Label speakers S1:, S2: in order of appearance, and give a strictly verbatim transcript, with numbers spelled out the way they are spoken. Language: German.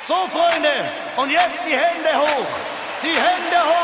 S1: So, Freunde, und jetzt die Hände hoch. Die Hände hoch.